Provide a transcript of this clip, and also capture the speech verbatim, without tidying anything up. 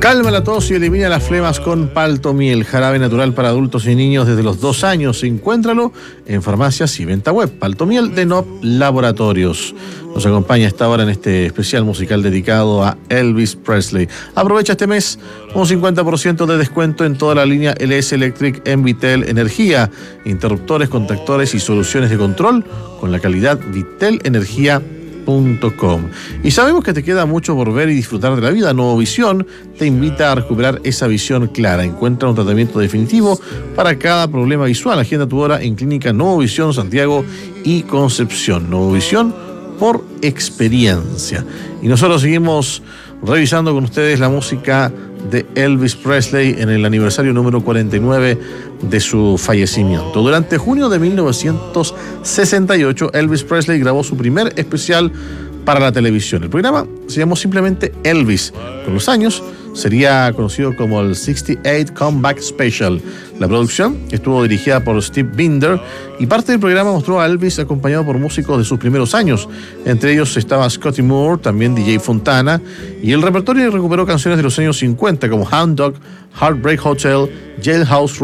Calma la tos y elimina las flemas con Paltomiel, jarabe natural para adultos y niños desde los dos años. Encuéntralo en farmacias y venta web. Paltomiel de Nop Laboratorios. Nos acompaña esta hora en este especial musical dedicado a Elvis Presley. Aprovecha este mes un cincuenta por ciento de descuento en toda la línea L S Electric en Vitel Energía. Interruptores, contactores y soluciones de control con la calidad Vitel Energía punto com. Y sabemos que te queda mucho por ver y disfrutar de la vida. Nuevo Visión te invita a recuperar esa visión clara. Encuentra un tratamiento definitivo para cada problema visual. Agenda tu hora en Clínica Nuevo Visión Santiago y Concepción. Nuevo Visión por experiencia. Y nosotros seguimos revisando con ustedes la música de Elvis Presley en el aniversario número cuarenta y nueve de su fallecimiento. Durante junio de mil novecientos sesenta y ocho, Elvis Presley grabó su primer especial para la televisión. El programa se llamó simplemente Elvis. Con los años sería conocido como el sesenta y ocho Comeback Special. La producción estuvo dirigida por Steve Binder y parte del programa mostró a Elvis acompañado por músicos de sus primeros años. Entre ellos estaba Scotty Moore, también D J Fontana, y el repertorio recuperó canciones de los años cincuenta como Hound Dog, Heartbreak Hotel, Jailhouse